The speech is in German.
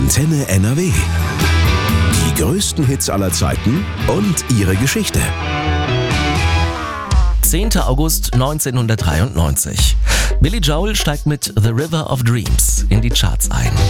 Antenne NRW. Die größten Hits aller Zeiten und ihre Geschichte. 10. August 1993. Billy Joel steigt mit The River of Dreams in die Charts ein.